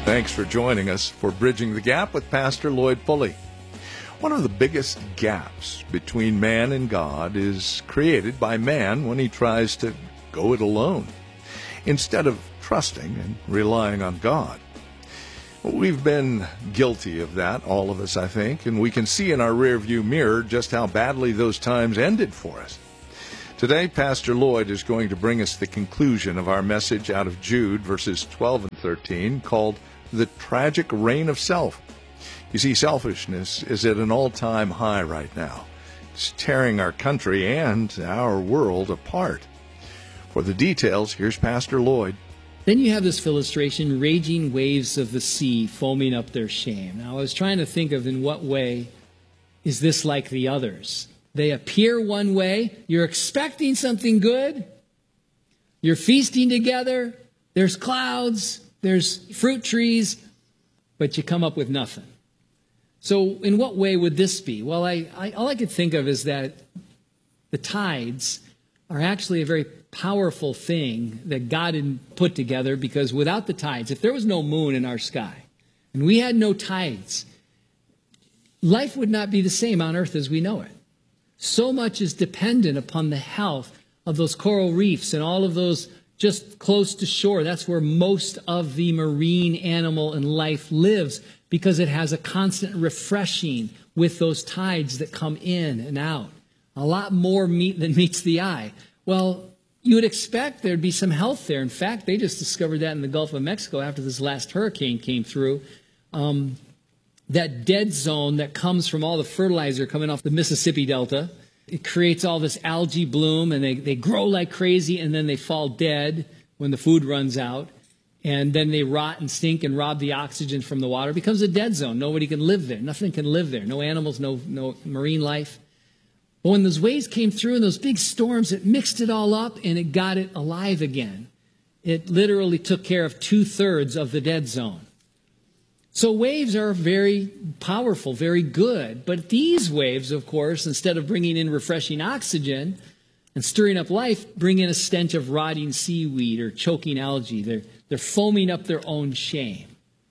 Thanks for joining us for Bridging the Gap with Pastor Lloyd Pulley. One of the biggest gaps between man and God is created by man when he tries to go it alone, instead of trusting and relying on God. We've been guilty of that, all of us, I think, and we can see in our rearview mirror just how badly those times ended for us. Today, Pastor Lloyd is going to bring us the conclusion of our message out of Jude, verses 12 and 13, called The Tragic Reign of Self. You see, selfishness is at an all-time high right now. It's tearing our country and our world apart. For the details, here's Pastor Lloyd. Then you have this illustration, raging waves of the sea foaming up their shame. Now, I was trying to think of in what way is this like the others. They appear one way. You're expecting something good. You're feasting together. There's clouds. There's fruit trees. But you come up with nothing. So in what way would this be? Well, all I could think of is that the tides are actually a very powerful thing that God had put together, because without the tides, if there was no moon in our sky and we had no tides, life would not be the same on earth as we know it. So much is dependent upon the health of those coral reefs and all of those just close to shore. That's where most of the marine animal and life lives, because it has a constant refreshing with those tides that come in and out. A lot more meat than meets the eye. Well, you would expect there'd be some health there. In fact, they just discovered that in the Gulf of Mexico after this last hurricane came through. That dead zone that comes from all the fertilizer coming off the Mississippi Delta, it creates all this algae bloom, and they grow like crazy, and then they fall dead when the food runs out. And then they rot and stink and rob the oxygen from the water. It becomes a dead zone. Nobody can live there. Nothing can live there. No animals, no marine life. But when those waves came through and those big storms, it mixed it all up and it got it alive again. It literally took care of 2/3 of the dead zone. So waves are very powerful, very good. But these waves, of course, instead of bringing in refreshing oxygen and stirring up life, bring in a stench of rotting seaweed or choking algae. They're foaming up their own shame.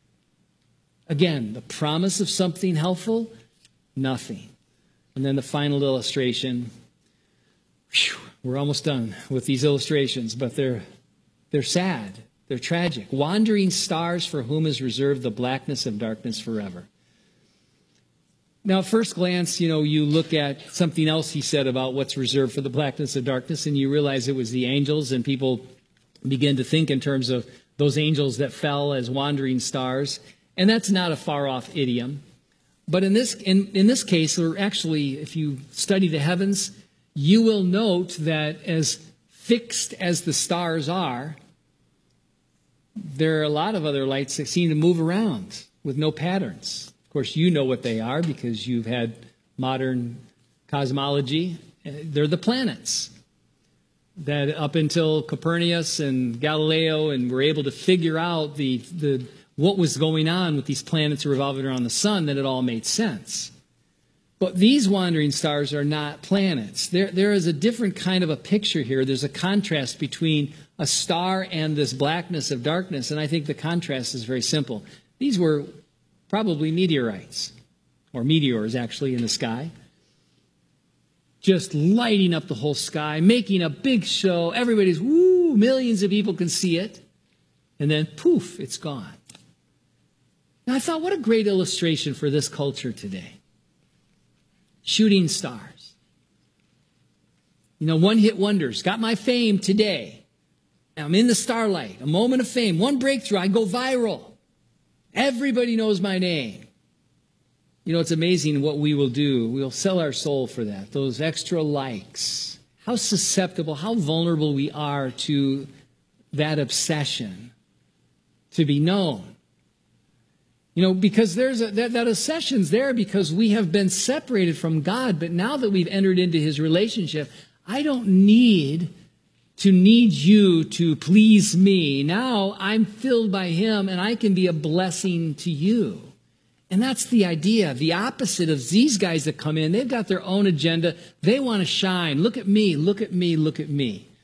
Again, the promise of something helpful, nothing. And then the final illustration. Whew, we're almost done with these illustrations, but they're sad. They're tragic. Wandering stars, for whom is reserved the blackness of darkness forever. Now, at first glance, you look at something else he said about what's reserved for the blackness of darkness, and you realize it was the angels, and people begin to think in terms of those angels that fell as wandering stars. And that's not a far-off idiom. But in this case, or actually, if you study the heavens, you will note that as fixed as the stars are, there are a lot of other lights that seem to move around with no patterns. Of course, you know what they are because you've had modern cosmology. They're the planets that up until Copernicus and Galileo and were able to figure out what was going on with these planets revolving around the sun, that it all made sense. But these wandering stars are not planets. There is a different kind of a picture here. There's a contrast between a star and this blackness of darkness, and I think the contrast is very simple. These were probably meteorites, or meteors actually, in the sky, just lighting up the whole sky, making a big show. Everybody's, woo, millions of people can see it, and then poof, it's gone. Now, I thought, what a great illustration for this culture today. Shooting stars. One-hit wonders. Got my fame today. I'm in the starlight. A moment of fame. One breakthrough. I go viral. Everybody knows my name. It's amazing what we will do. We'll sell our soul for that. Those extra likes. How susceptible, how vulnerable we are to that obsession. To be known. Because there's that obsession's there because we have been separated from God. But now that we've entered into his relationship, I don't need you to please me. Now I'm filled by him and I can be a blessing to you. And that's the idea. The opposite of these guys that come in, they've got their own agenda. They want to shine. Look at me, look at me, look at me.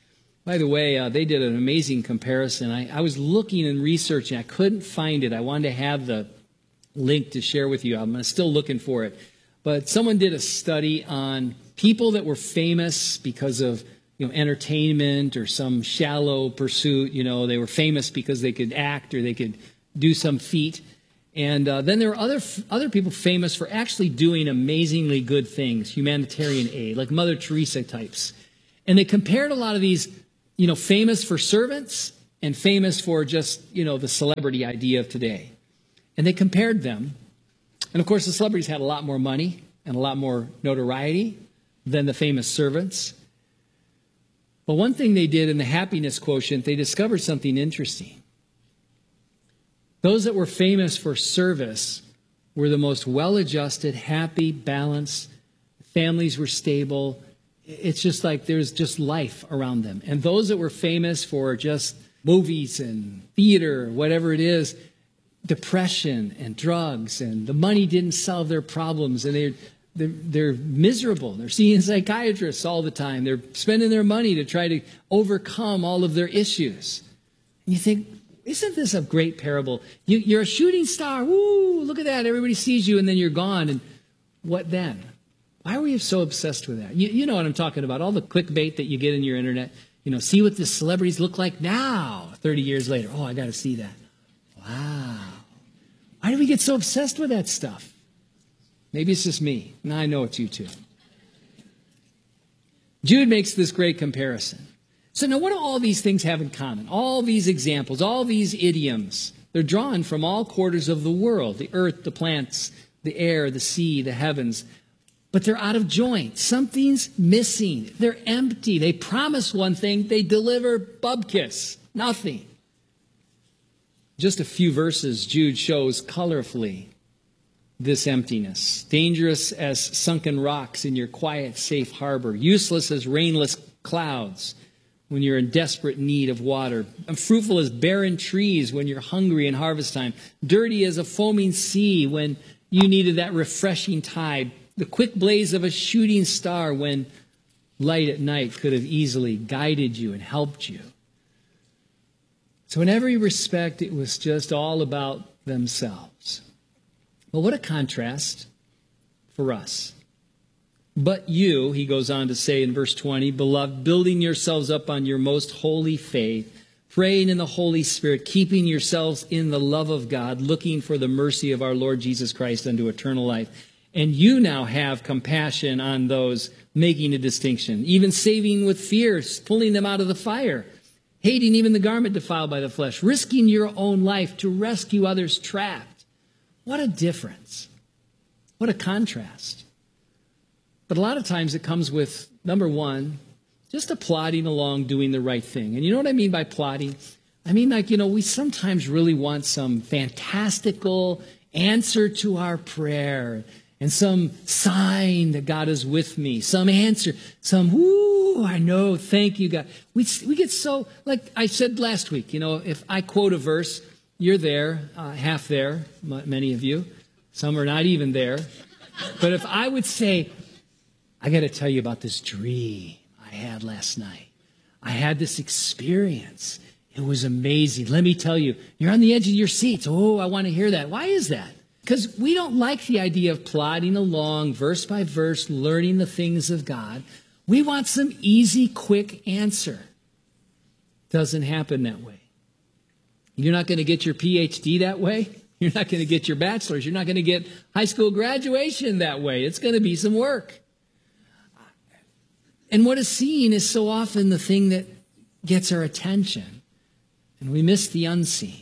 By the way, they did an amazing comparison. I was looking and researching. I couldn't find it. I wanted to have the link to share with you. I'm still looking for it. But someone did a study on people that were famous because of entertainment or some shallow pursuit. They were famous because they could act or they could do some feat. And then there were other people famous for actually doing amazingly good things, humanitarian aid, like Mother Teresa types. And they compared a lot of these, famous for servants and famous for just, the celebrity idea of today. And they compared them. And of course, the celebrities had a lot more money and a lot more notoriety than the famous servants. But one thing they did in the happiness quotient, they discovered something interesting. Those that were famous for service were the most well-adjusted, happy, balanced. Families were stable. It's just like there's just life around them. And those that were famous for just movies and theater, whatever it is, depression and drugs, and the money didn't solve their problems, and they're miserable. They're seeing psychiatrists all the time. They're spending their money to try to overcome all of their issues. And you think, isn't this a great parable? You're a shooting star. Woo, look at that. Everybody sees you, and then you're gone. And what then? Why are we so obsessed with that? You know what I'm talking about. All the clickbait that you get in your internet. See what the celebrities look like now, 30 years later. Oh, I got to see that. Wow. Why do we get so obsessed with that stuff? Maybe it's just me. No, I know it's you too. Jude makes this great comparison. So now what do all these things have in common? All these examples, all these idioms, they're drawn from all quarters of the world, the earth, the plants, the air, the sea, the heavens. But they're out of joint. Something's missing. They're empty. They promise one thing, they deliver bubkiss, nothing. Just a few verses, Jude shows colorfully this emptiness. Dangerous as sunken rocks in your quiet, safe harbor. Useless as rainless clouds when you're in desperate need of water. Unfruitful as barren trees when you're hungry in harvest time. Dirty as a foaming sea when you needed that refreshing tide. The quick blaze of a shooting star when light at night could have easily guided you and helped you. So in every respect, it was just all about themselves. Well, what a contrast for us. But you, he goes on to say in verse 20, beloved, building yourselves up on your most holy faith, praying in the Holy Spirit, keeping yourselves in the love of God, looking for the mercy of our Lord Jesus Christ unto eternal life. And you now have compassion on those making a distinction, even saving with fear, pulling them out of the fire, hating even the garment defiled by the flesh, risking your own life to rescue others trapped. What a difference. What a contrast. But a lot of times it comes with, number one, just a plodding along doing the right thing. And you know what I mean by plodding? I mean, we sometimes really want some fantastical answer to our prayer and some sign that God is with me, some answer, some, woo, I know, thank you, God. We get so, like I said last week, if I quote a verse, you're there, half there, many of you. Some are not even there. But if I would say, I got to tell you about this dream I had last night. I had this experience. It was amazing. Let me tell you, you're on the edge of your seats. Oh, I want to hear that. Why is that? Because we don't like the idea of plodding along, verse by verse, learning the things of God. We want some easy, quick answer. Doesn't happen that way. You're not going to get your PhD that way. You're not going to get your bachelor's. You're not going to get high school graduation that way. It's going to be some work. And what is seen is so often the thing that gets our attention. And we miss the unseen.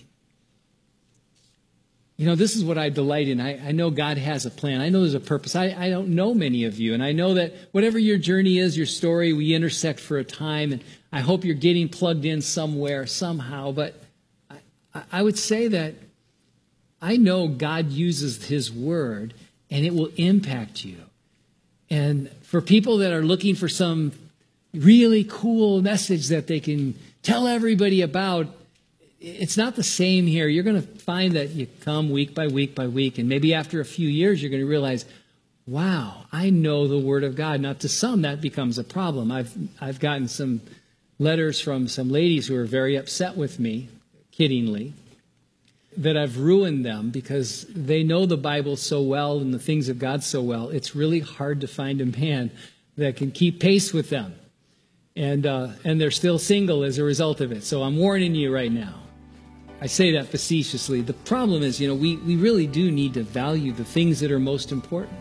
This is what I delight in. I know God has a plan. I know there's a purpose. I don't know many of you. And I know that whatever your journey is, your story, we intersect for a time. And I hope you're getting plugged in somewhere, somehow. But I would say that I know God uses his word, and it will impact you. And for people that are looking for some really cool message that they can tell everybody about, it's not the same here. You're going to find that you come week by week by week, and maybe after a few years, you're going to realize, wow, I know the Word of God. Now, to some, that becomes a problem. I've gotten some letters from some ladies who are very upset with me, kiddingly, that I've ruined them because they know the Bible so well and the things of God so well. It's really hard to find a man that can keep pace with them. And they're still single as a result of it. So I'm warning you right now. I say that facetiously. The problem is, we really do need to value the things that are most important.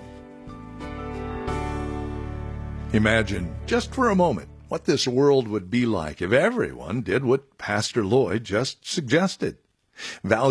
Imagine, just for a moment, what this world would be like if everyone did what Pastor Lloyd just suggested. Value